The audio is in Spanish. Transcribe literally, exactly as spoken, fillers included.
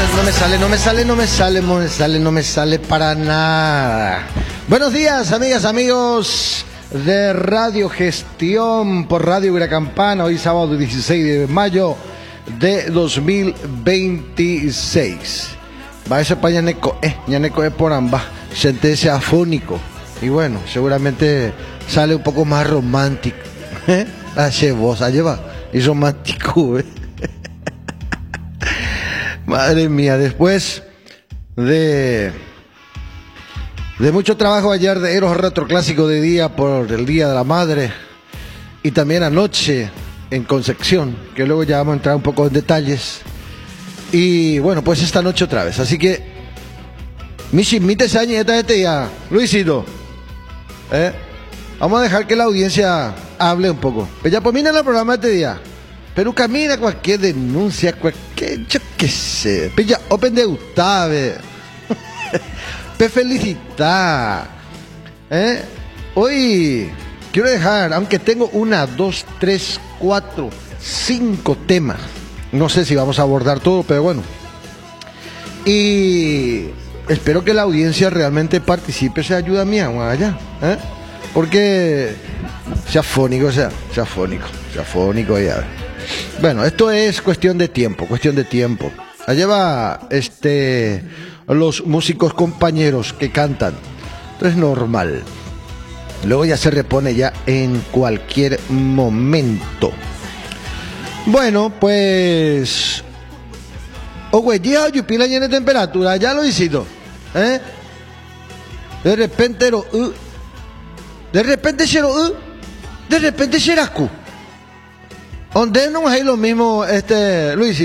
no me sale, no me sale, no me sale, no me sale, no me sale para nada. Buenos días, amigas, amigos de Radio Gestión por Radio Viracampana, hoy sábado dieciséis de mayo de dos mil veintiséis. Va ese pa' Ñaneco, eh, Ñaneco es por ambas, sentencia afónico. Y bueno, seguramente sale un poco más romántico. ¿Eh? Hace voz, lleva, y romántico, ¿eh? Madre mía, después de de mucho trabajo ayer de Eros Retro Clásico de día por el Día de la Madre y también anoche en Concepción, que luego ya vamos a entrar un poco en detalles. Y bueno, pues esta noche otra vez. Así que, Michi, mítese a esta este ya, Luisito. ¿Eh? Vamos a dejar que la audiencia hable un poco. Pero ya pues mira el programa este día. Pero camina cualquier denuncia, cualquier, yo qué sé. Pero ya, open de Gustave. Pe felicitar. ¿Eh? Hoy quiero dejar, aunque tengo una, dos, tres, cuatro, cinco temas. No sé si vamos a abordar todo, pero bueno. Y espero que la audiencia realmente participe, se ayuda mía, allá, ¿eh? Porque sea fónico, sea, sea fónico, sea fónico ya. Bueno, esto es cuestión de tiempo, cuestión de tiempo. Allá va este los músicos compañeros que cantan. Entonces normal. Luego ya se repone ya en cualquier momento. Bueno, pues o güey, ya yo pila llena de temperatura, ya lo hicito, ¿eh? De repente lo uh, de repente se lo uh, de repente será cu. Donde no hay lo mismo, este Luis.